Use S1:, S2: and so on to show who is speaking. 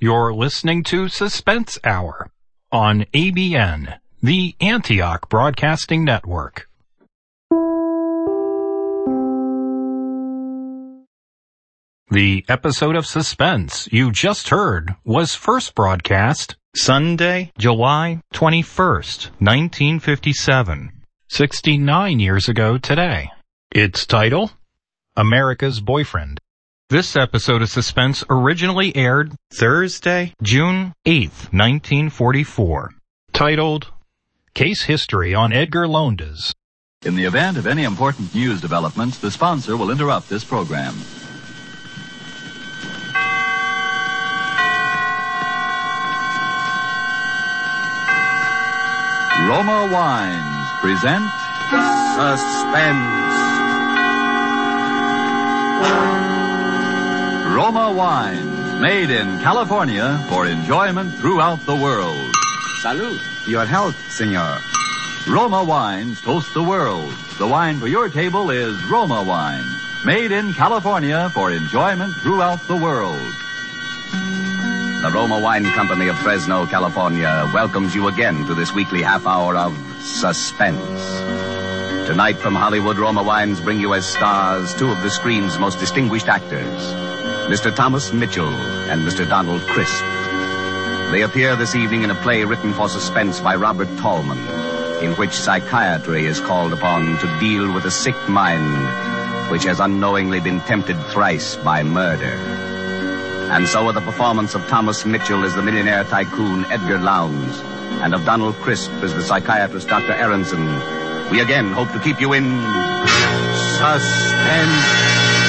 S1: You're listening to Suspense Hour on ABN, the Antioch Broadcasting Network. The episode of Suspense you just heard was first broadcast Sunday, July 21st, 1957, 69 years ago today. Its title, America's Boyfriend. This episode of Suspense originally aired Thursday, June 8th, 1944, titled Case History on Edgar Lowndes.
S2: In the event of any important news developments, the sponsor will interrupt this program. Roma Wines present Suspense. Roma Wines, made in California for enjoyment throughout the world.
S3: Salud. Your health, senor.
S2: Roma Wines toast the world. The wine for your table is Roma Wine, made in California for enjoyment throughout the world.
S3: The Roma Wine Company of Fresno, California, welcomes you again to this weekly half hour of Suspense. Tonight from Hollywood, Roma Wines bring you as stars two of the screen's most distinguished actors, Mr. Thomas Mitchell and Mr. Donald Crisp. They appear this evening in a play written for suspense by Robert Tallman, in which psychiatry is called upon to deal with a sick mind which has unknowingly been tempted thrice by murder. And so with the performance of Thomas Mitchell as the millionaire tycoon Edgar Lowndes and of Donald Crisp as the psychiatrist Dr. Aronson, we again hope to keep you in suspense.